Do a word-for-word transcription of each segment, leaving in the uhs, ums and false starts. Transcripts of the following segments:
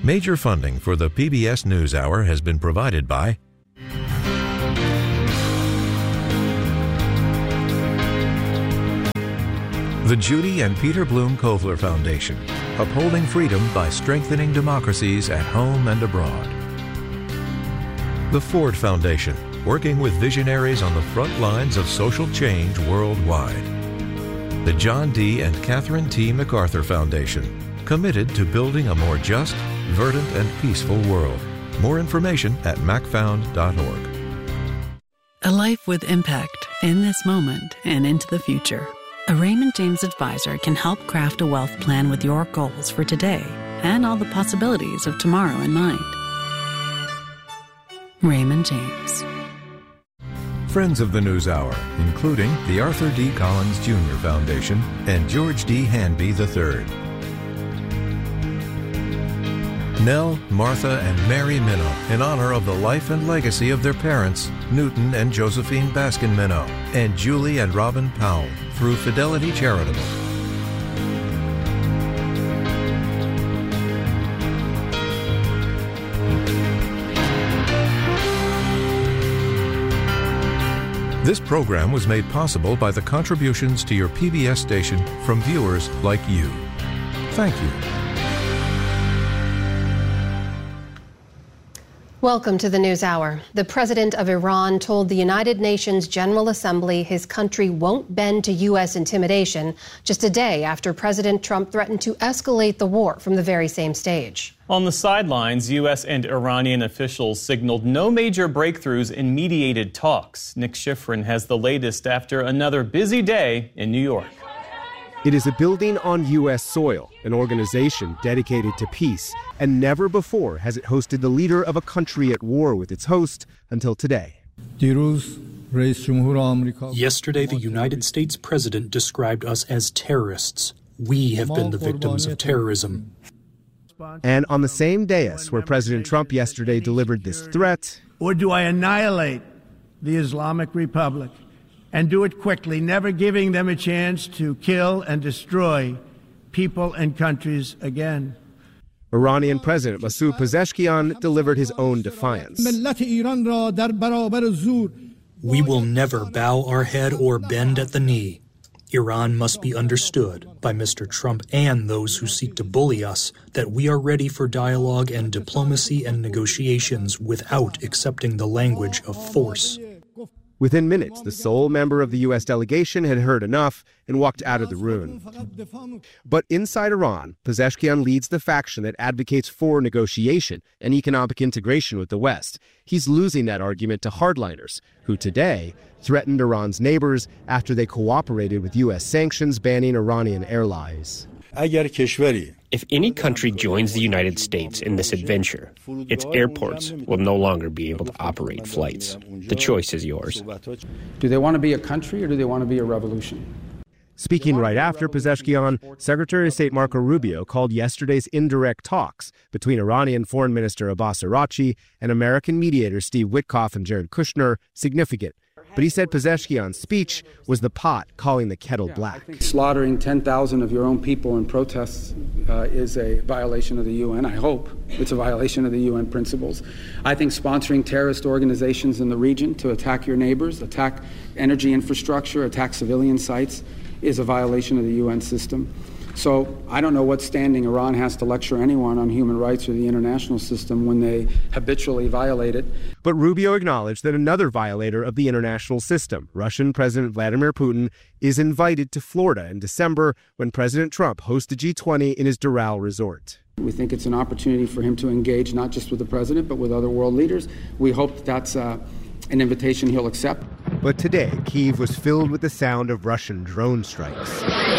Major funding for the P B S NewsHour has been provided by the Judy and Peter Bloom Kovler Foundation, upholding freedom by strengthening democracies at home and abroad. The Ford Foundation, working with visionaries on the front lines of social change worldwide. The John D. and Catherine T. MacArthur Foundation, committed to building a more just, verdant, and peaceful world. More information at mac found dot org. A life with impact in this moment and into the future. A Raymond James advisor can help craft a wealth plan with your goals for today and all the possibilities of tomorrow in mind. Raymond James. Friends of the NewsHour, including the Arthur D. Collins Junior Foundation and George D. Hanby the third. Nell, Martha, and Mary Minow, in honor of the life and legacy of their parents, Newton and Josephine Baskin Minow, and Julie and Robin Powell, through Fidelity Charitable. This program was made possible by the contributions to your P B S station from viewers like you. Thank you. Welcome to the NewsHour. The president of Iran told the United Nations General Assembly his country won't bend to U S intimidation just a day after President Trump threatened to escalate the war from the very same stage. On the sidelines, U S and Iranian officials signaled no major breakthroughs in mediated talks. Nick Schifrin has the latest after another busy day in New York. It is a building on U S soil, an organization dedicated to peace, and never before has it hosted the leader of a country at war with its host until today. Yesterday, the United States president described us as terrorists. We have been the victims of terrorism. And on the same dais where President Trump yesterday delivered this threat, or do I annihilate the Islamic Republic? And do it quickly, never giving them a chance to kill and destroy people and countries again. Iranian President Masoud Pezeshkian delivered his own defiance. We will never bow our head or bend at the knee. Iran must be understood by Mister Trump and those who seek to bully us that we are ready for dialogue and diplomacy and negotiations without accepting the language of force. Within minutes, the sole member of the U S delegation had heard enough and walked out of the room. But inside Iran, Pezeshkian leads the faction that advocates for negotiation and economic integration with the West. He's losing that argument to hardliners, who today threatened Iran's neighbors after they cooperated with U S sanctions banning Iranian airlines. If any country joins the United States in this adventure, its airports will no longer be able to operate flights. The choice is yours. Do they want to be a country or do they want to be a revolution? Speaking right after Pezeshkian, Secretary of State Marco Rubio called yesterday's indirect talks between Iranian Foreign Minister Abbas Araghchi and American mediators Steve Witkoff and Jared Kushner significant. But he said Pezeshkian's speech was the pot calling the kettle black. Slaughtering ten thousand of your own people in protests uh, is a violation of the U N. I hope it's a violation of the U N principles. I think sponsoring terrorist organizations in the region to attack your neighbors, attack energy infrastructure, attack civilian sites is a violation of the U N system. So I don't know what standing Iran has to lecture anyone on human rights or the international system when they habitually violate it. But Rubio acknowledged that another violator of the international system, Russian President Vladimir Putin, is invited to Florida in December when President Trump hosts the G twenty in his Doral resort. We think it's an opportunity for him to engage not just with the president, but with other world leaders. We hope that that's uh, an invitation he'll accept. But today, Kyiv was filled with the sound of Russian drone strikes.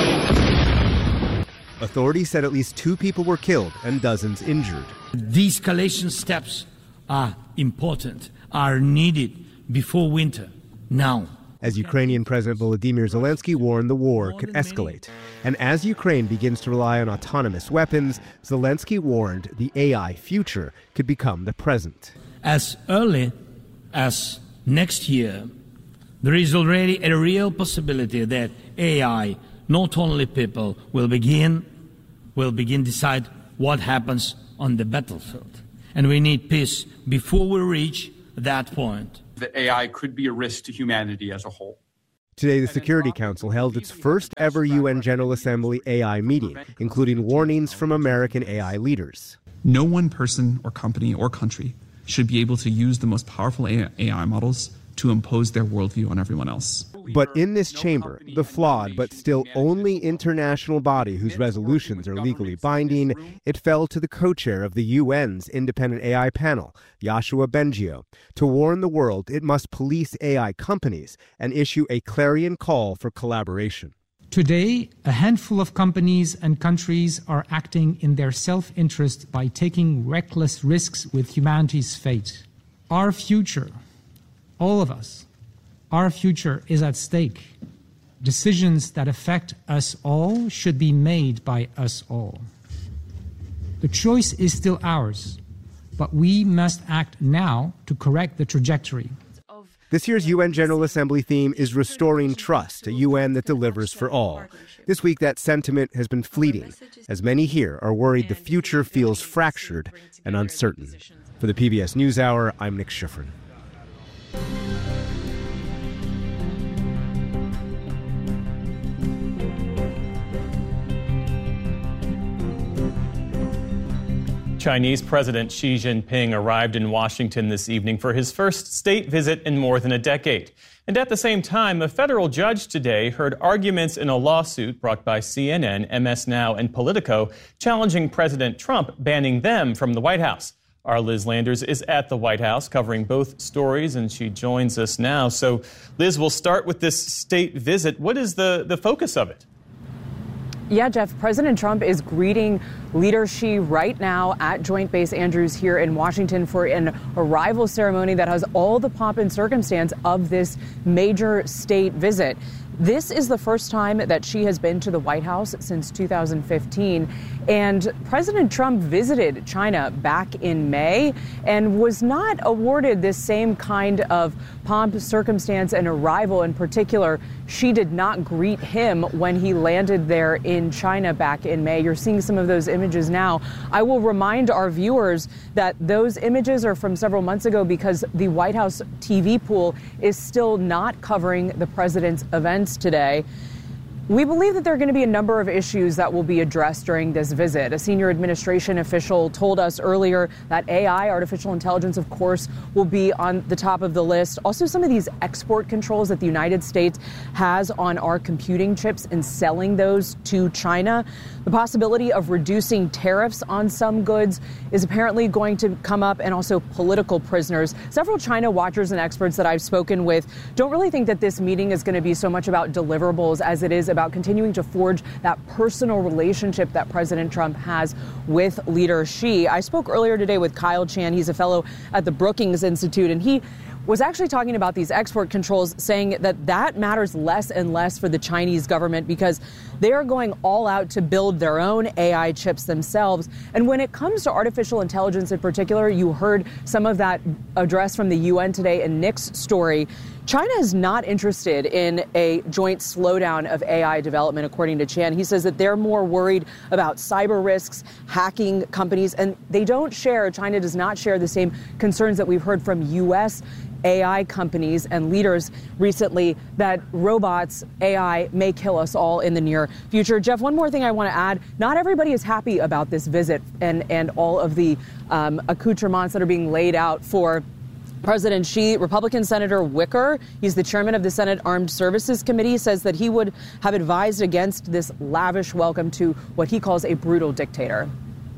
Authorities said at least two people were killed and dozens injured. De-escalation steps are important, are needed before winter, now. As Ukrainian President Volodymyr Zelensky warned the war could escalate. And as Ukraine begins to rely on autonomous weapons, Zelensky warned the A I future could become the present. As early as next year, there is already a real possibility that A I, not only people, will begin will begin decide what happens on the battlefield. And we need peace before we reach that point. That A I could be a risk to humanity as a whole. Today, the Security Council held its first ever U N General Assembly A I meeting, including warnings from American A I leaders. No one person or company or country should be able to use the most powerful A I models to impose their worldview on everyone else. But in this chamber, the flawed but still only international body whose resolutions are legally binding, it fell to the co-chair of the U N's independent A I panel, Yoshua Bengio, to warn the world it must police A I companies and issue a clarion call for collaboration. Today, a handful of companies and countries are acting in their self-interest by taking reckless risks with humanity's fate. Our future, all of us, our future is at stake. Decisions that affect us all should be made by us all. The choice is still ours, but we must act now to correct the trajectory. This year's U N General Assembly theme is Restoring Trust, a U N that delivers for all. This week, that sentiment has been fleeting, as many here are worried the future feels fractured and uncertain. For the P B S NewsHour, I'm Nick Schifrin. Chinese President Xi Jinping arrived in Washington this evening for his first state visit in more than a decade. And at the same time, a federal judge today heard arguments in a lawsuit brought by C N N, M S Now, and Politico challenging President Trump, banning them from the White House. Our Liz Landers is at the White House covering both stories, and she joins us now. So, Liz, we'll start with this state visit. What is the, the focus of it? Yeah, Jeff, President Trump is greeting Leader Xi right now at Joint Base Andrews here in Washington for an arrival ceremony that has all the pomp and circumstance of this major state visit. This is the first time that Xi has been to the White House since two thousand fifteen. And President Trump visited China back in May and was not awarded this same kind of pomp, circumstance, and arrival. In particular, Xi did not greet him when he landed there in China back in May. You're seeing some of those images now. I will remind our viewers that those images are from several months ago because the White House T V pool is still not covering the president's events today. We believe that there are going to be a number of issues that will be addressed during this visit. A senior administration official told us earlier that A I, artificial intelligence, of course, will be on the top of the list. Also, some of these export controls that the United States has on our computing chips and selling those to China. The possibility of reducing tariffs on some goods is apparently going to come up, and also political prisoners. Several China watchers and experts that I've spoken with don't really think that this meeting is going to be so much about deliverables as it is about continuing to forge that personal relationship that President Trump has with Leader Xi. I spoke earlier today with Kyle Chan. He's a fellow at the Brookings Institute, and he was actually talking about these export controls, saying that that matters less and less for the Chinese government because they are going all out to build their own A I chips themselves. And when it comes to artificial intelligence in particular, you heard some of that address from the U N today in Nick's story. China is not interested in a joint slowdown of A I development, according to Chan. He says that they're more worried about cyber risks, hacking companies, and they don't share, China does not share the same concerns that we've heard from U S A I companies and leaders recently that robots, A I, may kill us all in the near future. Jeff, one more thing I want to add. Not everybody is happy about this visit and, and all of the um, accoutrements that are being laid out for President Xi. Republican Senator Wicker, he's the chairman of the Senate Armed Services Committee, says that he would have advised against this lavish welcome to what he calls a brutal dictator.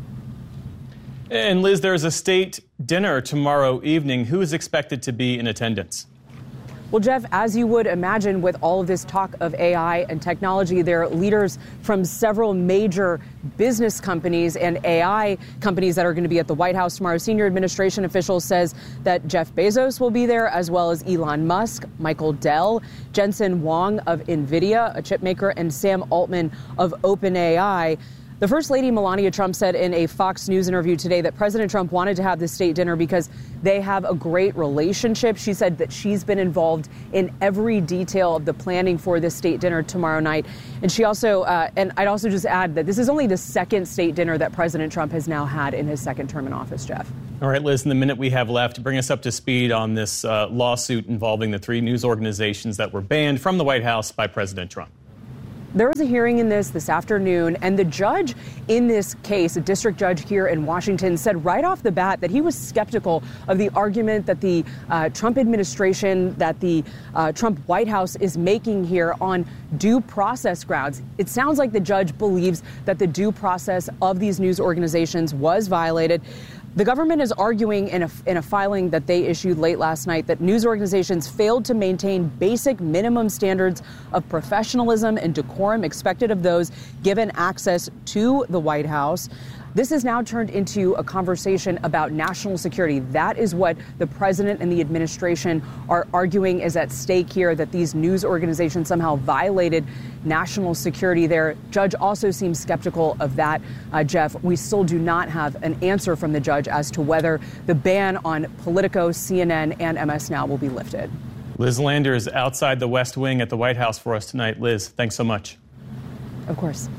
And Liz, there's a state dinner tomorrow evening. Who is expected to be in attendance? Well, Jeff, as you would imagine, with all of this talk of A I and technology, there are leaders from several major business companies and A I companies that are going to be at the White House tomorrow. Senior administration official says that Jeff Bezos will be there, as well as Elon Musk, Michael Dell, Jensen Huang of NVIDIA, a chip maker, and Sam Altman of OpenAI. The First Lady Melania Trump said in a Fox News interview today that President Trump wanted to have this state dinner because they have a great relationship. She said that she's been involved in every detail of the planning for this state dinner tomorrow night. And she also, uh, and I'd also just add that this is only the second state dinner that President Trump has now had in his second term in office, Jeff. All right, Liz, in the minute we have left, bring us up to speed on this uh, lawsuit involving the three news organizations that were banned from the White House by President Trump. There was a hearing in this this afternoon, and the judge in this case, a district judge here in Washington, said right off the bat that he was skeptical of the argument that the uh, Trump administration, that the uh, Trump White House is making here on due process grounds. It sounds like the judge believes that the due process of these news organizations was violated. The government is arguing in a, in a filing that they issued late last night that news organizations failed to maintain basic minimum standards of professionalism and decorum expected of those given access to the White House. This has now turned into a conversation about national security. That is what the president and the administration are arguing is at stake here, that these news organizations somehow violated national security. Their judge also seems skeptical of that, uh, Jeff. We still do not have an answer from the judge as to whether the ban on Politico, C N N, and M S Now will be lifted. Liz Lander is outside the West Wing at the White House for us tonight. Liz, thanks so much. Of course.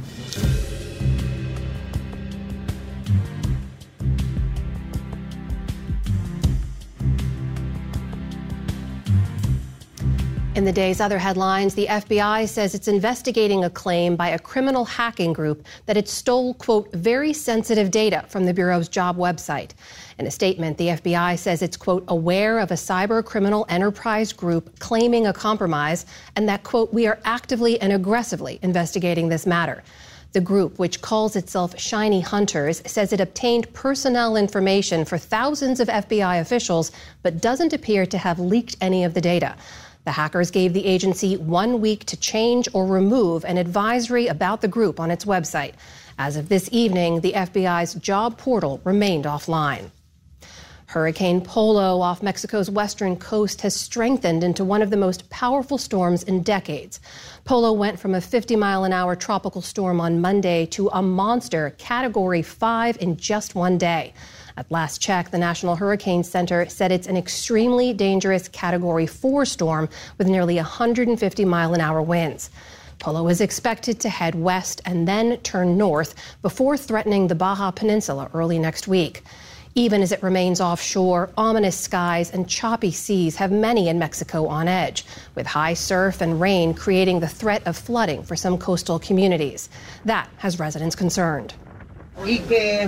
In the day's other headlines, the F B I says it's investigating a claim by a criminal hacking group that it stole, quote, very sensitive data from the Bureau's job website. In a statement, the F B I says it's, quote, aware of a cyber criminal enterprise group claiming a compromise and that, quote, we are actively and aggressively investigating this matter. The group, which calls itself Shiny Hunters, says it obtained personnel information for thousands of F B I officials, but doesn't appear to have leaked any of the data. The hackers gave the agency one week to change or remove an advisory about the group on its website. As of this evening, the F B I's job portal remained offline. Hurricane Polo off Mexico's western coast has strengthened into one of the most powerful storms in decades. Polo went from a fifty mile an hour tropical storm on Monday to a monster Category five in just one day. At last check, the National Hurricane Center said it's an extremely dangerous Category four storm with nearly one hundred fifty mile an hour winds. Polo is expected to head west and then turn north before threatening the Baja Peninsula early next week. Even as it remains offshore, ominous skies and choppy seas have many in Mexico on edge, with high surf and rain creating the threat of flooding for some coastal communities. That has residents concerned. We're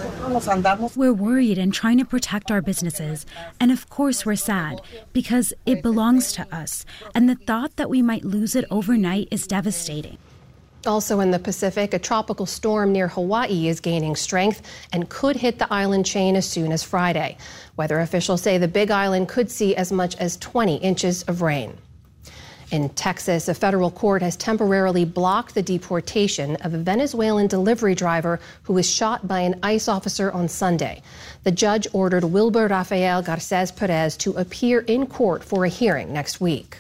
worried and trying to protect our businesses. And of course we're sad because it belongs to us. And the thought that we might lose it overnight is devastating. Also in the Pacific, a tropical storm near Hawaii is gaining strength and could hit the island chain as soon as Friday. Weather officials say the Big Island could see as much as twenty inches of rain. In Texas, a federal court has temporarily blocked the deportation of a Venezuelan delivery driver who was shot by an ICE officer on Sunday. The judge ordered Wilber Rafael Garces Perez to appear in court for a hearing next week.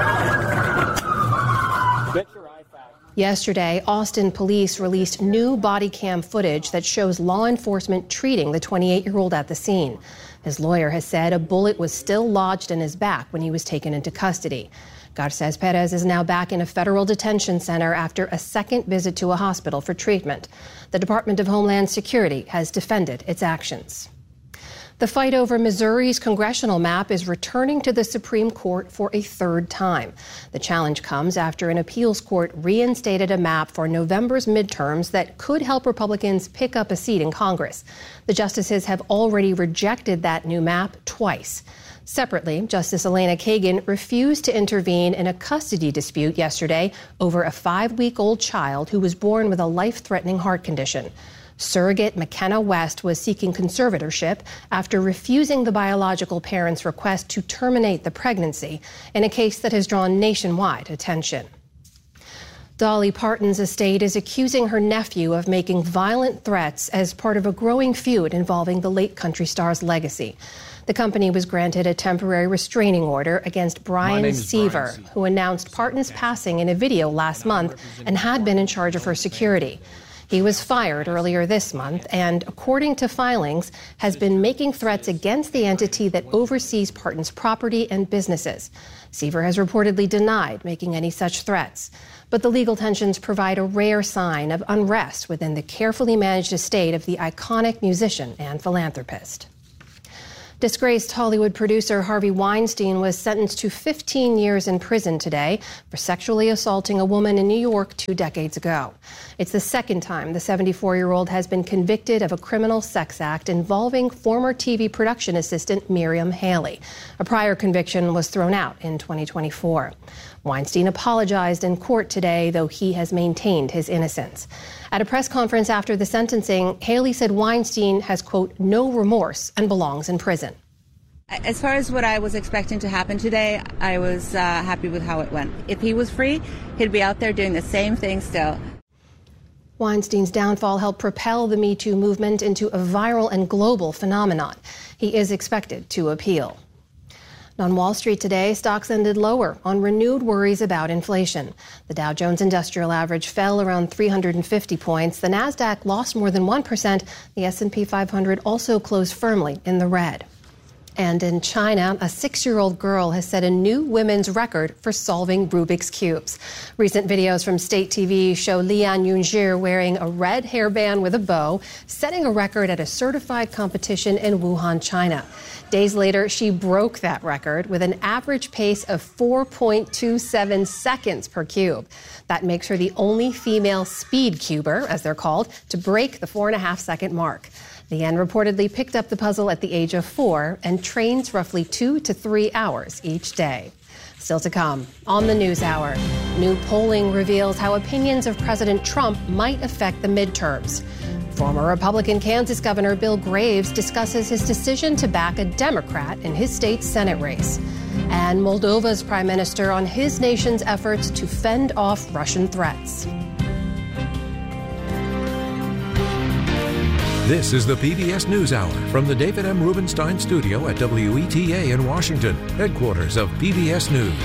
Yesterday, Austin police released new body cam footage that shows law enforcement treating the twenty-eight-year-old at the scene. His lawyer has said a bullet was still lodged in his back when he was taken into custody. Garces Perez is now back in a federal detention center after a second visit to a hospital for treatment. The Department of Homeland Security has defended its actions. The fight over Missouri's congressional map is returning to the Supreme Court for a third time. The challenge comes after an appeals court reinstated a map for November's midterms that could help Republicans pick up a seat in Congress. The justices have already rejected that new map twice. Separately, Justice Elena Kagan refused to intervene in a custody dispute yesterday over a five-week-old child who was born with a life-threatening heart condition. Surrogate McKenna West was seeking conservatorship after refusing the biological parent's request to terminate the pregnancy in a case that has drawn nationwide attention. Dolly Parton's estate is accusing her nephew of making violent threats as part of a growing feud involving the late country star's legacy. The company was granted a temporary restraining order against Brian Seaver, who announced Parton's passing in a video last month and had been in charge of her security. He was fired earlier this month and, according to filings, has been making threats against the entity that oversees Parton's property and businesses. Seaver has reportedly denied making any such threats. But the legal tensions provide a rare sign of unrest within the carefully managed estate of the iconic musician and philanthropist. Disgraced Hollywood producer Harvey Weinstein was sentenced to fifteen years in prison today for sexually assaulting a woman in New York two decades ago. It's the second time the seventy-four-year-old has been convicted of a criminal sex act involving former T V production assistant Miriam Haley. A prior conviction was thrown out in twenty twenty-four. Weinstein apologized in court today, though he has maintained his innocence. At a press conference after the sentencing, Haley said Weinstein has, quote, no remorse and belongs in prison. As far as what I was expecting to happen today, I was uh, happy with how it went. If he was free, he'd be out there doing the same thing still. Weinstein's downfall helped propel the Me Too movement into a viral and global phenomenon. He is expected to appeal. On Wall Street today, stocks ended lower on renewed worries about inflation. The Dow Jones Industrial Average fell around three hundred fifty points. The Nasdaq lost more than one percent. The S and P five hundred also closed firmly in the red. And in China, a six-year-old girl has set a new women's record for solving Rubik's Cubes. Recent videos from state T V show Lian Yunzhi wearing a red hairband with a bow, setting a record at a certified competition in Wuhan, China. Days later, she broke that record with an average pace of four point two seven seconds per cube. That makes her the only female speed cuber, as they're called, to break the four and a half second mark. Lian reportedly picked up the puzzle at the age of four and trains roughly two to three hours each day. Still to come on the News Hour, new polling reveals how opinions of President Trump might affect the midterms. Former Republican Kansas Governor Bill Graves discusses his decision to back a Democrat in his state's Senate race. And Moldova's prime minister on his nation's efforts to fend off Russian threats. This is the P B S NewsHour from the David M. Rubenstein studio at W E T A in Washington, headquarters of P B S News.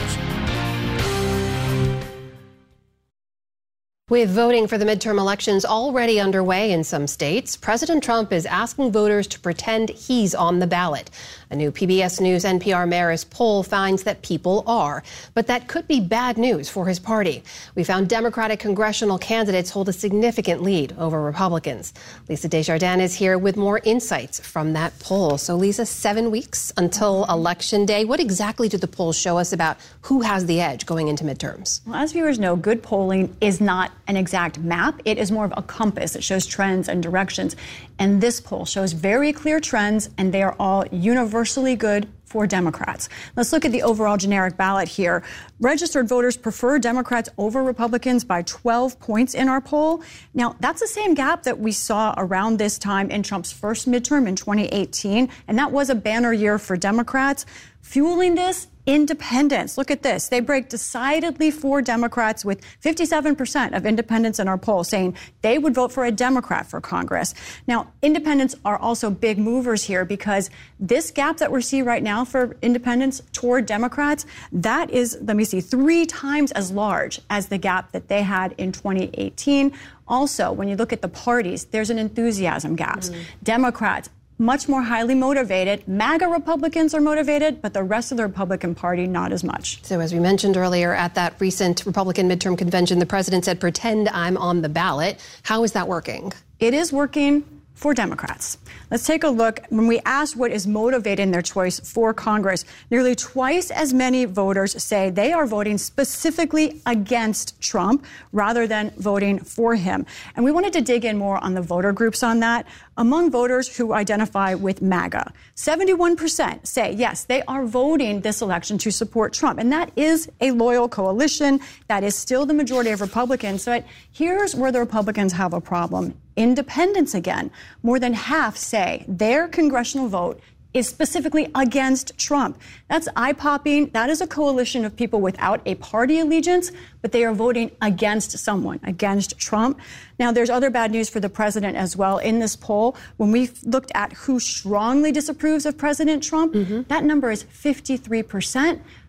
With voting for the midterm elections already underway in some states, President Trump is asking voters to pretend he's on the ballot. A new P B S News N P R Marist poll finds that people are, but that could be bad news for his party. We found Democratic congressional candidates hold a significant lead over Republicans. Lisa Desjardins is here with more insights from that poll. So, Lisa, seven weeks until Election Day. What exactly did the polls show us about who has the edge going into midterms? Well, as viewers know, good polling is not an exact map. It is more of a compass. It shows trends and directions. And this poll shows very clear trends, and they are all universally good for Democrats. Let's look at the overall generic ballot here. Registered voters prefer Democrats over Republicans by twelve points in our poll. Now, that's the same gap that we saw around this time in Trump's first midterm in twenty eighteen, and that was a banner year for Democrats. Fueling this, independents. Look at this. They break decidedly for Democrats with fifty-seven percent of independents in our poll saying they would vote for a Democrat for Congress. Now, independents are also big movers here because this gap that we're seeing right now for independents toward Democrats, that is, let me see, three times as large as the gap that they had in twenty eighteen. Also, when you look at the parties, there's an enthusiasm gap. Mm-hmm. Democrats, much more highly motivated. MAGA Republicans are motivated, but the rest of the Republican Party, not as much. So as we mentioned earlier, at that recent Republican midterm convention, the president said, pretend I'm on the ballot. How is that working? It is working for Democrats. Let's take a look. When we asked what is motivating their choice for Congress, nearly twice as many voters say they are voting specifically against Trump rather than voting for him. And we wanted to dig in more on the voter groups on that. Among voters who identify with MAGA, seventy-one percent say, yes, they are voting this election to support Trump. And that is a loyal coalition. That is still the majority of Republicans. But here's where the Republicans have a problem. Independents again. More than half say their congressional vote is specifically against Trump. That's eye-popping. That is a coalition of people without a party allegiance, but they are voting against someone, against Trump. Now, there's other bad news for the president as well. In this poll, when we looked at who strongly disapproves of President Trump, mm-hmm. that number is fifty-three percent.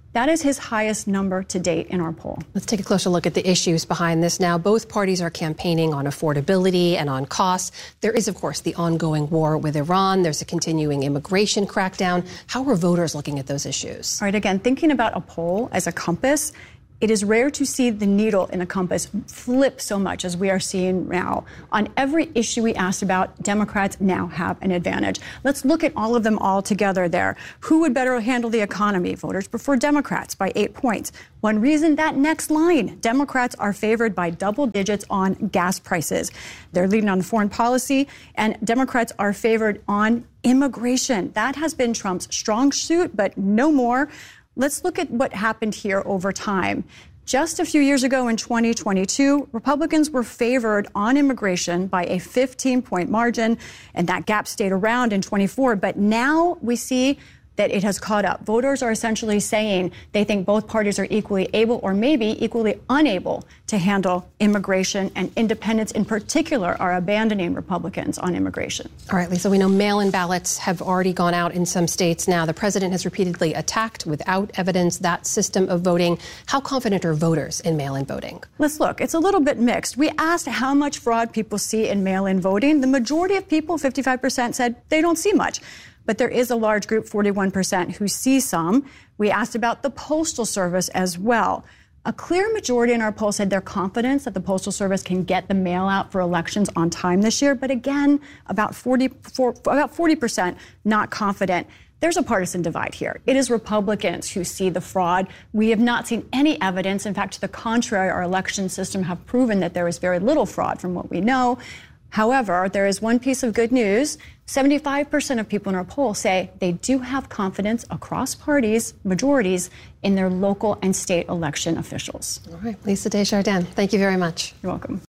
That is his highest number to date in our poll. Let's take a closer look at the issues behind this now. Both parties are campaigning on affordability and on costs. There is, of course, the ongoing war with Iran. There's a continuing immigration crackdown. How are voters looking at those issues? All right, again, thinking about a poll as a compass, it is rare to see the needle in a compass flip so much as we are seeing now. On every issue we asked about, Democrats now have an advantage. Let's look at all of them all together there. Who would better handle the economy? Voters prefer Democrats by eight points. One reason, that next line. Democrats are favored by double digits on gas prices. They're leading on foreign policy, and Democrats are favored on immigration. That has been Trump's strong suit, but no more. Let's look at what happened here over time. Just a few years ago in twenty twenty-two, Republicans were favored on immigration by a fifteen-point margin, and that gap stayed around in twenty-four. But now we see that it has caught up. Voters are essentially saying they think both parties are equally able or maybe equally unable to handle immigration, and independents in particular are abandoning Republicans on immigration. All right, Lisa, we know mail-in ballots have already gone out in some states now. The president has repeatedly attacked without evidence that system of voting. How confident are voters in mail-in voting? Let's look. It's a little bit mixed. We asked how much fraud people see in mail-in voting. The majority of people, fifty-five percent, said they don't see much. But there is a large group, forty-one percent, who see some. We asked about the Postal Service as well. A clear majority in our poll said they're confident that the Postal Service can get the mail out for elections on time this year. But again, about forty, about forty percent not confident. There's a partisan divide here. It is Republicans who see the fraud. We have not seen any evidence. In fact, to the contrary, our election system have proven that there is very little fraud from what we know. However, there is one piece of good news. seventy-five percent of people in our poll say they do have confidence across parties, majorities, in their local and state election officials. All right. Lisa Desjardins, thank you very much. You're welcome.